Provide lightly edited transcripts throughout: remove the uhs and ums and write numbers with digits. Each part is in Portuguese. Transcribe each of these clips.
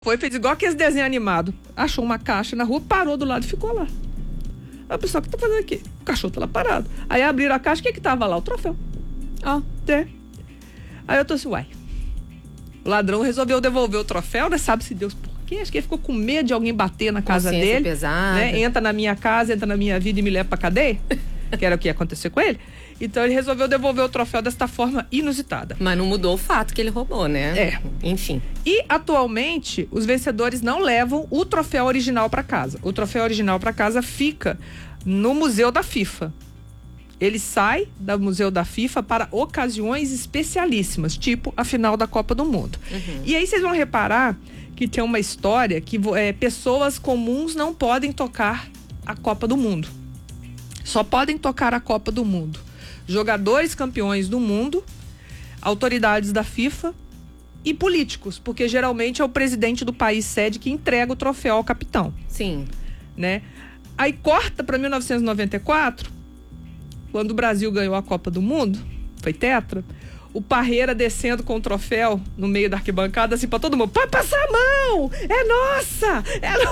Fez igual aqueles desenhos animados. Achou uma caixa na rua, parou do lado e ficou lá. Aí o pessoal, o que tá fazendo aqui? O cachorro tá lá parado. Aí abriram a caixa, o que tava lá? O troféu. Aí eu tô assim, uai. O ladrão resolveu devolver o troféu, né? Sabe-se Deus por quê? Acho que ele ficou com medo de alguém bater na casa dele. Pesada. Né? Entra na minha casa, entra na minha vida e me leva pra cadeia. Que era o que ia acontecer com ele. Então ele resolveu devolver o troféu desta forma inusitada. Mas não mudou o fato que ele roubou, né? Enfim. E atualmente os vencedores não levam o troféu original para casa. O troféu original para casa fica no Museu da FIFA. Ele sai do Museu da FIFA para ocasiões especialíssimas, tipo a final da Copa do Mundo. E aí vocês vão reparar que tem uma história que pessoas comuns não podem tocar a Copa do Mundo. Só podem tocar a Copa do Mundo jogadores campeões do mundo, autoridades da FIFA e políticos, porque geralmente é o presidente do país sede que entrega o troféu ao capitão. Sim. Né? Aí corta para 1994, quando o Brasil ganhou a Copa do Mundo, foi tetra, o Parreira descendo com o troféu no meio da arquibancada, assim, pra todo mundo, pode passar a mão, é nossa,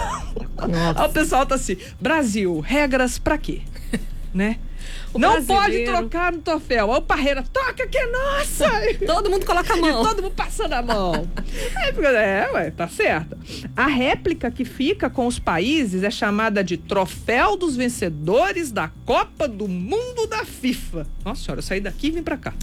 Aí o pessoal tá assim, Brasil, regras pra quê? Né? Não pode trocar no troféu. Aí o Parreira, toca que é nossa! Todo mundo coloca a mão. E todo mundo passando a mão. Tá certo. A réplica que fica com os países é chamada de Troféu dos Vencedores da Copa do Mundo da FIFA. Nossa senhora, eu saí daqui e vim pra cá.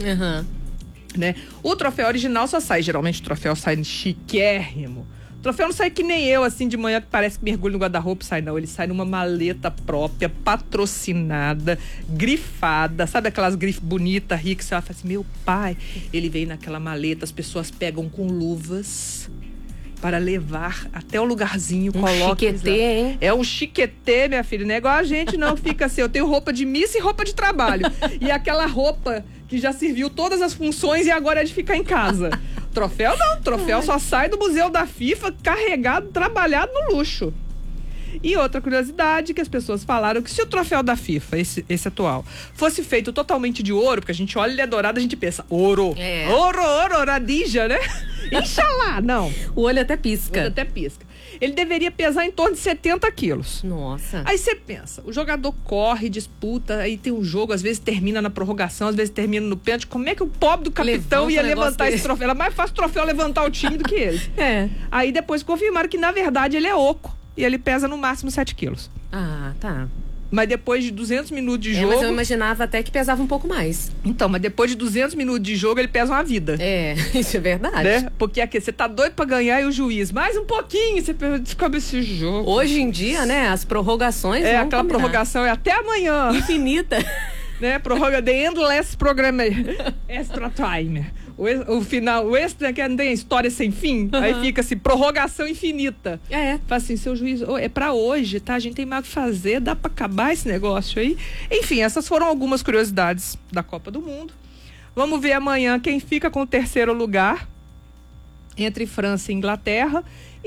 Né? O troféu original só sai, geralmente o troféu sai chiquérrimo. O troféu não sai que nem eu, assim, de manhã, que parece que mergulho no guarda-roupa e sai, não. Ele sai numa maleta própria, patrocinada, grifada. Sabe aquelas grifes bonitas, ricas? Você fala assim, meu pai, ele veio naquela maleta, as pessoas pegam com luvas para levar até o lugarzinho, colocam. Chiquetê, hein? É um chiquetê, minha filha. Não é igual a gente, não. Fica assim, eu tenho roupa de missa e roupa de trabalho. E aquela roupa que já serviu todas as funções e agora é de ficar em casa. Troféu não, troféu só sai do Museu da FIFA carregado, trabalhado no luxo. E outra curiosidade que as pessoas falaram, que se o troféu da FIFA, esse atual, fosse feito totalmente de ouro, porque a gente olha ele é dourado, a gente pensa, ouro, oradija, né? Inxalá, não. O olho até pisca. Ele deveria pesar em torno de 70 quilos. Nossa. Aí você pensa, o jogador corre, disputa, aí tem um jogo, às vezes termina na prorrogação, às vezes termina no pênalti. Como é que o pobre do capitão ia levantar esse troféu? Era mais fácil o troféu levantar o time do que ele. Aí depois confirmaram que, na verdade, ele é oco. E ele pesa no máximo 7 quilos. Ah, tá. Mas depois de 200 minutos de jogo... Mas eu imaginava até que pesava um pouco mais. Então, mas depois de 200 minutos de jogo, ele pesa uma vida. Isso é verdade. Né? Porque aqui, você tá doido pra ganhar e o juiz, mais um pouquinho, você descobre esse jogo. Hoje em dia, né, as prorrogações vão aquela combinar. Prorrogação é até amanhã. Infinita. Né? Prorroga The Endless Program Extra Time. O final, o extra, que não tem história sem fim, aí fica assim, prorrogação infinita. Fala assim, seu juiz, é pra hoje, tá? A gente tem mais o que fazer, dá pra acabar esse negócio aí. Enfim, essas foram algumas curiosidades da Copa do Mundo. Vamos ver amanhã quem fica com o terceiro lugar entre França e Inglaterra.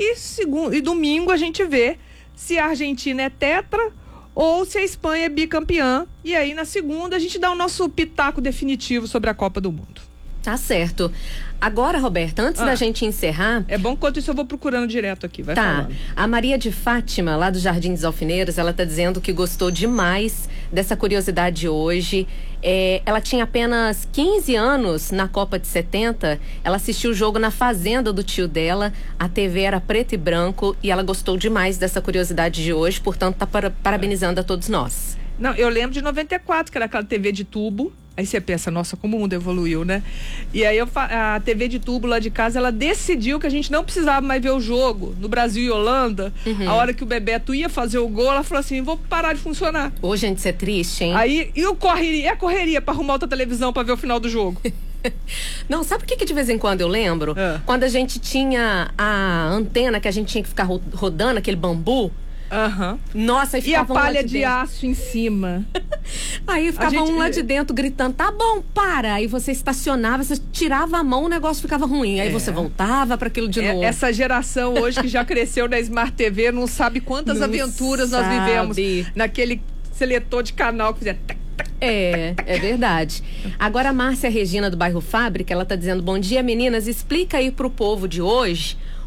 E domingo a gente vê se a Argentina é tetra ou se a Espanha é bicampeã. E aí, na segunda, a gente dá o nosso pitaco definitivo sobre a Copa do Mundo. Tá certo. Agora, Roberta, antes da gente encerrar... É bom, enquanto isso eu vou procurando direto aqui, vai falando. A Maria de Fátima, lá do Jardim dos Alfineiros, ela tá dizendo que gostou demais dessa curiosidade de hoje. Ela tinha apenas 15 anos na Copa de 70, ela assistiu o jogo na fazenda do tio dela, a TV era preto e branco e ela gostou demais dessa curiosidade de hoje, portanto tá parabenizando a todos nós. Não, eu lembro de 94, que era aquela TV de tubo. Aí você pensa, nossa, como o mundo evoluiu, né? E aí a TV de tubo lá de casa, ela decidiu que a gente não precisava mais ver o jogo no Brasil e Holanda. A hora que o Bebeto ia fazer o gol, ela falou assim, vou parar de funcionar. Ô, gente, isso é triste, hein? Aí, a correria pra arrumar outra televisão pra ver o final do jogo? Não, sabe o que de vez em quando eu lembro? Quando a gente tinha a antena que a gente tinha que ficar rodando, aquele bambu. Nossa, aí ficava e a palha de aço em cima. Aí ficava um lá de dentro gritando, tá bom, para. Aí você estacionava, você tirava a mão, o negócio ficava ruim. Aí você voltava para aquilo de novo. Essa geração hoje que já cresceu na Smart TV não sabe quantas aventuras nós vivemos naquele seletor de canal que fazia... É verdade. Agora a Márcia Regina do bairro Fábrica, ela tá dizendo, bom dia meninas, explica aí pro povo de hoje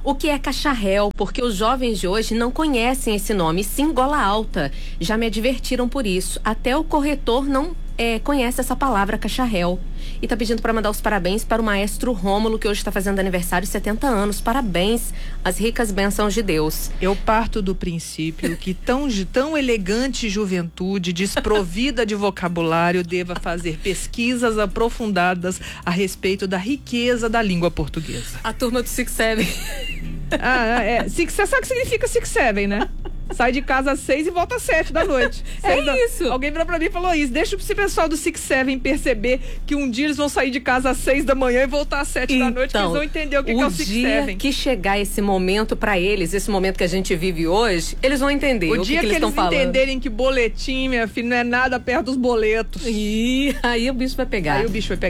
o que é cacharel, porque os jovens de hoje não conhecem esse nome, sim gola alta. Já me advertiram por isso. Até o corretor não conhece essa palavra cacharel. E tá pedindo para mandar os parabéns para o maestro Rômulo, que hoje está fazendo aniversário, 70 anos. Parabéns, as ricas bênçãos de Deus. Eu parto do princípio que tão elegante juventude, desprovida de vocabulário, deva fazer pesquisas aprofundadas a respeito da riqueza da língua portuguesa. A turma do Six Seven. Você sabe o que significa Six Seven, né? Sai de casa às 6 e volta às 7 da noite. Isso. Alguém virou pra mim e falou isso. Deixa esse pessoal do Six Seven perceber que um dia eles vão sair de casa às 6 da manhã e voltar às 7 da noite, que eles vão entender o que é o Six Seven. O dia que chegar esse momento pra eles, esse momento que a gente vive hoje, eles vão entender o dia que eles estão falando. entenderem que boletim, minha filha, não é nada perto dos boletos. E aí o bicho vai pegar.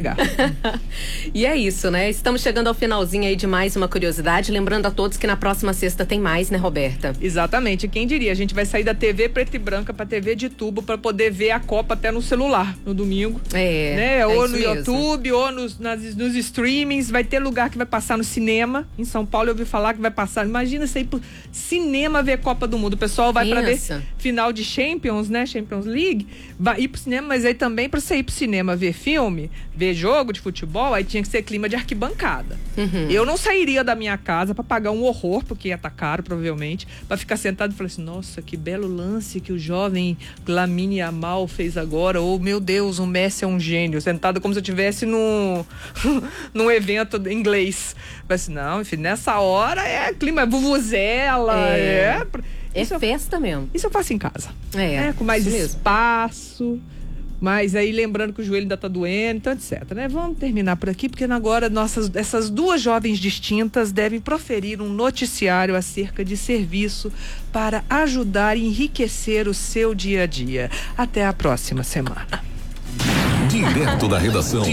E é isso, né? Estamos chegando ao finalzinho aí de mais uma curiosidade. Lembrando a todos que na próxima sexta tem mais, né, Roberta? Exatamente. Quem diria? A gente vai sair da TV preta e branca pra TV de tubo pra poder ver a Copa até no celular no domingo. Ou no YouTube, ou nos streamings. Vai ter lugar que vai passar no cinema. Em São Paulo eu ouvi falar que vai passar. Imagina você ir pro cinema ver Copa do Mundo. O pessoal vai pra ver final de Champions, né? Champions League. Vai ir pro cinema, mas aí também pra você ir pro cinema ver filme, ver jogo de futebol, aí tinha que ser clima de arquibancada. Eu não sairia da minha casa pra pagar um horror, porque ia estar caro, provavelmente, pra ficar sentado e falar assim, nossa, que belo lance que o jovem Lamine Yamal fez agora, ou meu Deus, o Messi é um gênio, sentado como se eu estivesse num evento em inglês. Mas não, enfim, nessa hora é clima, vuvuzela, isso festa mesmo. Isso eu faço em casa. Com mais espaço. Mesmo. Mas aí lembrando que o joelho ainda tá doendo, então etc, né? Vamos terminar por aqui, porque agora essas duas jovens distintas devem proferir um noticiário acerca de serviço para ajudar e enriquecer o seu dia a dia. Até a próxima semana. Direto da redação.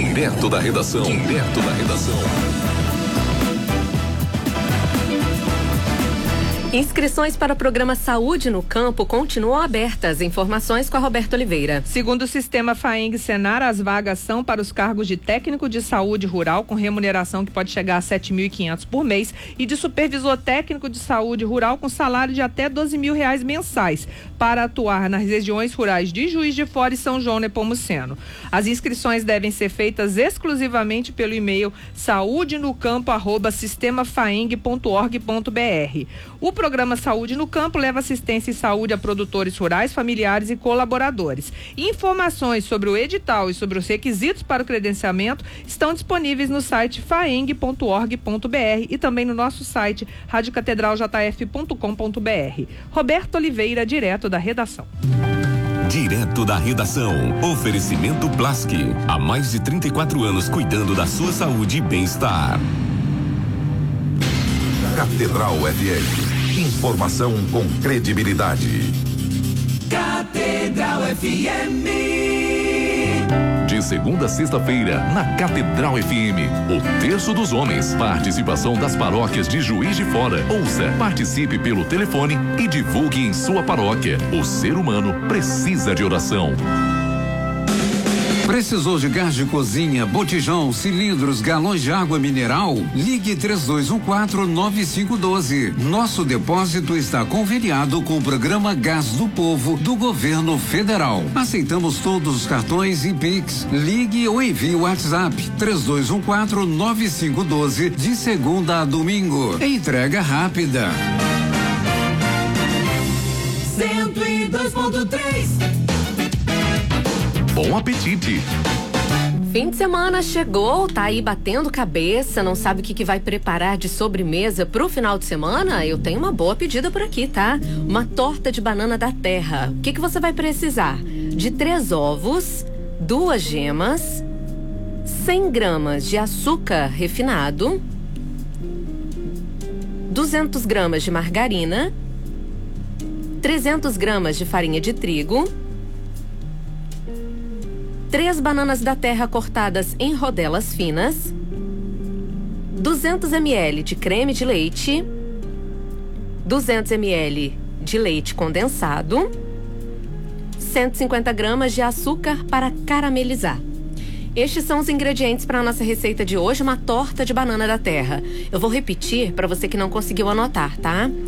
Inscrições para o programa Saúde no Campo continuam abertas. Informações com a Roberta Oliveira. Segundo o sistema FAENG-Senar, as vagas são para os cargos de técnico de saúde rural, com remuneração que pode chegar a R$ 7.500 por mês, e de supervisor técnico de saúde rural, com salário de até R$ 12.000 mensais, para atuar nas regiões rurais de Juiz de Fora e São João Nepomuceno. As inscrições devem ser feitas exclusivamente pelo e-mail saúdenocampo@sistemafaeng.org.br. O programa Saúde no Campo leva assistência e saúde a produtores rurais, familiares e colaboradores. Informações sobre o edital e sobre os requisitos para o credenciamento estão disponíveis no site faeng.org.br e também no nosso site radiocatedraljf.com.br. Roberto Oliveira, direto da redação. Direto da redação. Oferecimento Plasc. Há mais de 34 anos cuidando da sua saúde e bem-estar. Catedral FM. Informação com credibilidade. Catedral FM. De segunda a sexta-feira, na Catedral FM, o Terço dos Homens. Participação das paróquias de Juiz de Fora. Ouça, participe pelo telefone e divulgue em sua paróquia. O ser humano precisa de oração. Precisou de gás de cozinha, botijão, cilindros, galões de água mineral? Ligue 3214-9512. Nosso depósito está conveniado com o programa Gás do Povo do Governo Federal. Aceitamos todos os cartões e Pix. Ligue ou envie o WhatsApp 3214-9512 de segunda a domingo. Entrega rápida. 102.3. Bom apetite! Fim de semana chegou, tá aí batendo cabeça, não sabe o que vai preparar de sobremesa pro final de semana? Eu tenho uma boa pedida por aqui, tá? Uma torta de banana da terra. O que você vai precisar? De 3 ovos, 2 gemas, 100 gramas de açúcar refinado, 200 gramas de margarina, 300 gramas de farinha de trigo, 3 bananas da terra cortadas em rodelas finas, 200 ml de creme de leite, 200 ml de leite condensado, 150 gramas de açúcar para caramelizar. Estes são os ingredientes para a nossa receita de hoje, uma torta de banana da terra. Eu vou repetir para você que não conseguiu anotar, tá?